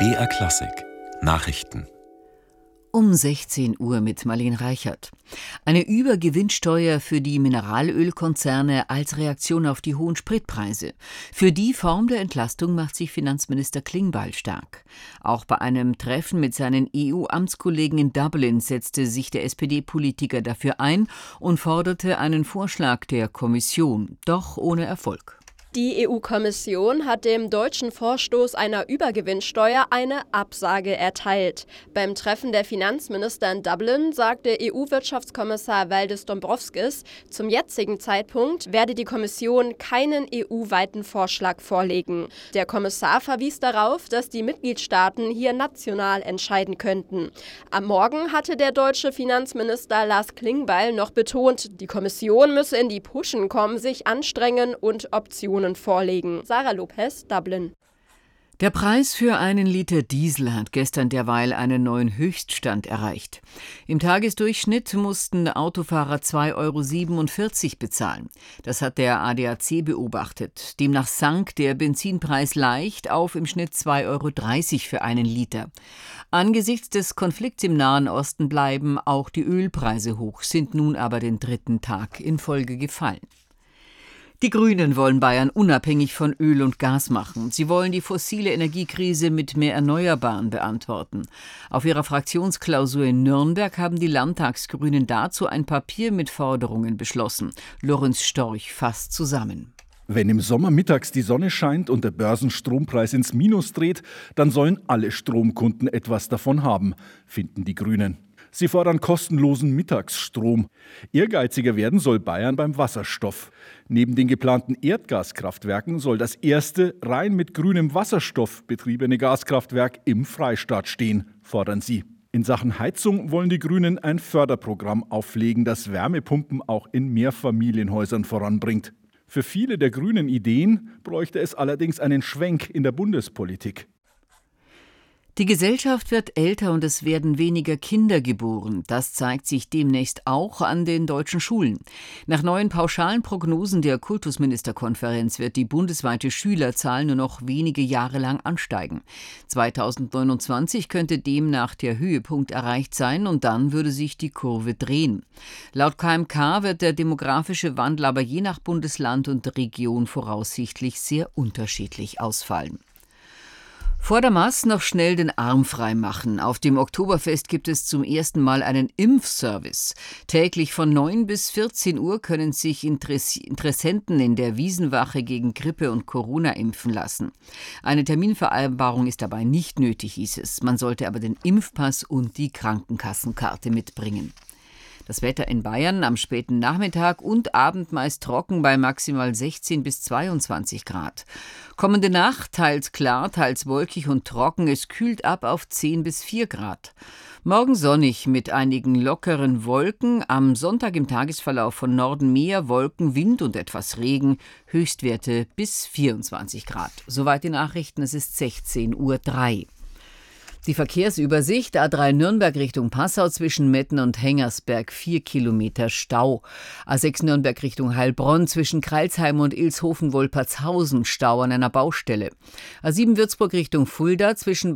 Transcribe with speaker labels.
Speaker 1: BR Klassik Nachrichten
Speaker 2: Um 16 Uhr mit Marlene Reichert. Eine Übergewinnsteuer für die Mineralölkonzerne als Reaktion auf die hohen Spritpreise. Für die Form der Entlastung macht sich Finanzminister Klingbeil stark. Auch bei einem Treffen mit seinen EU-Amtskollegen in Dublin setzte sich der SPD-Politiker dafür ein und forderte einen Vorschlag der Kommission, doch ohne Erfolg.
Speaker 3: Die EU-Kommission hat dem deutschen Vorstoß einer Übergewinnsteuer eine Absage erteilt. Beim Treffen der Finanzminister in Dublin sagte EU-Wirtschaftskommissar Valdis Dombrovskis, zum jetzigen Zeitpunkt werde die Kommission keinen EU-weiten Vorschlag vorlegen. Der Kommissar verwies darauf, dass die Mitgliedstaaten hier national entscheiden könnten. Am Morgen hatte der deutsche Finanzminister Lars Klingbeil noch betont, die Kommission müsse in die Puschen kommen, sich anstrengen und Optionen vorlegen. Sarah Lopez, Dublin.
Speaker 2: Der Preis für einen Liter Diesel hat gestern derweil einen neuen Höchststand erreicht. Im Tagesdurchschnitt mussten Autofahrer 2,47 € bezahlen. Das hat der ADAC beobachtet. Demnach sank der Benzinpreis leicht auf im Schnitt 2,30 € für einen Liter. Angesichts des Konflikts im Nahen Osten bleiben auch die Ölpreise hoch, sind nun aber den dritten Tag in Folge gefallen. Die Grünen wollen Bayern unabhängig von Öl und Gas machen. Sie wollen die fossile Energiekrise mit mehr Erneuerbaren beantworten. Auf ihrer Fraktionsklausur in Nürnberg haben die Landtagsgrünen dazu ein Papier mit Forderungen beschlossen. Lorenz Storch fasst zusammen.
Speaker 4: Wenn im Sommer mittags die Sonne scheint und der Börsenstrompreis ins Minus dreht, dann sollen alle Stromkunden etwas davon haben, finden die Grünen. Sie fordern kostenlosen Mittagsstrom. Ehrgeiziger werden soll Bayern beim Wasserstoff. Neben den geplanten Erdgaskraftwerken soll das erste rein mit grünem Wasserstoff betriebene Gaskraftwerk im Freistaat stehen, fordern sie. In Sachen Heizung wollen die Grünen ein Förderprogramm auflegen, das Wärmepumpen auch in Mehrfamilienhäusern voranbringt. Für viele der grünen Ideen bräuchte es allerdings einen Schwenk in der Bundespolitik.
Speaker 2: Die Gesellschaft wird älter und es werden weniger Kinder geboren. Das zeigt sich demnächst auch an den deutschen Schulen. Nach neuen pauschalen Prognosen der Kultusministerkonferenz wird die bundesweite Schülerzahl nur noch wenige Jahre lang ansteigen. 2029 könnte demnach der Höhepunkt erreicht sein und dann würde sich die Kurve drehen. Laut KMK wird der demografische Wandel aber je nach Bundesland und Region voraussichtlich sehr unterschiedlich ausfallen. Vor der Maß noch schnell den Arm frei machen. Auf dem Oktoberfest gibt es zum ersten Mal einen Impfservice. Täglich von 9 bis 14 Uhr können sich Interessenten in der Wiesenwache gegen Grippe und Corona impfen lassen. Eine Terminvereinbarung ist dabei nicht nötig, hieß es. Man sollte aber den Impfpass und die Krankenkassenkarte mitbringen. Das Wetter in Bayern am späten Nachmittag und Abend meist trocken bei maximal 16 bis 22 Grad. Kommende Nacht teils klar, teils wolkig und trocken. Es kühlt ab auf 10 bis 4 Grad. Morgen sonnig mit einigen lockeren Wolken. Am Sonntag im Tagesverlauf von Norden mehr Wolken, Wind und etwas Regen. Höchstwerte bis 24 Grad. Soweit die Nachrichten. Es ist 16:03 Uhr. Die Verkehrsübersicht: A3 Nürnberg Richtung Passau zwischen Metten und Hengersberg 4 Kilometer Stau. A6 Nürnberg Richtung Heilbronn zwischen Crailsheim und Ilshofen-Wolpertshausen Stau an einer Baustelle. A7 Würzburg Richtung Fulda zwischen